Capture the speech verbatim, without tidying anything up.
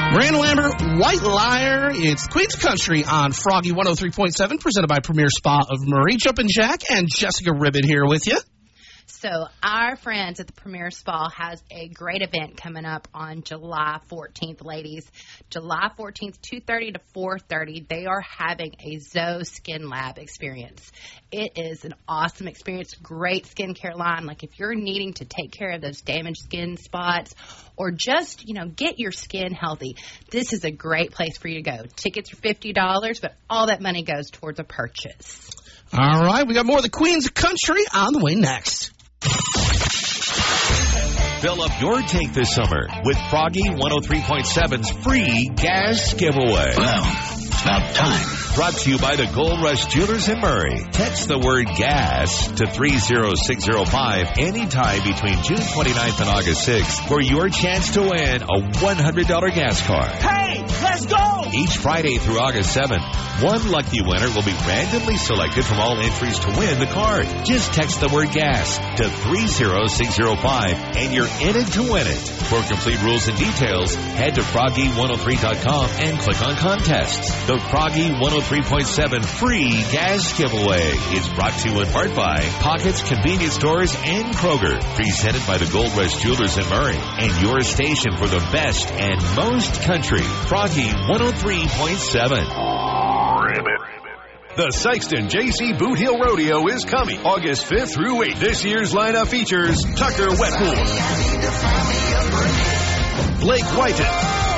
Miranda Lambert, White Liar. It's Queen's Country on Froggy one oh three point seven, presented by Premier Spa of Murray. Jumpin' Jack and Jessica Ribbit here with you. So our friends at the Premier Spa has a great event coming up on July fourteenth, ladies. July fourteenth, two thirty to four thirty, they are having a Zoe Skin Lab experience. It is an awesome experience, great skincare line. Like if you're needing to take care of those damaged skin spots or just, you know, get your skin healthy, this is a great place for you to go. Tickets are fifty dollars, but all that money goes towards a purchase. All right, we got more of the Queen's Country on the way next. Fill up your tank this summer with Froggy one oh three point seven's free gas giveaway. Well, it's about time. Brought to you by the Gold Rush Jewelers in Murray. Text the word gas to three oh six oh five anytime between June twenty-ninth and August sixth for your chance to win a one hundred dollars gas card. Hey, let's go! Each Friday through August seventh, one lucky winner will be randomly selected from all entries to win the card. Just text the word gas to three oh six oh five and you're in it to win it. For complete rules and details, head to froggy one oh three dot com and click on contests. The Froggy one oh three point seven free gas giveaway is brought to you in part by Pockets Convenience Stores and Kroger. Presented by the Gold Rush Jewelers in Murray and your station for the best and most country. Froggy one oh three point seven. The Sykeston J C Boot Hill Rodeo is coming August fifth through eighth. This year's lineup features Tucker Wetmore, Blake Whiten,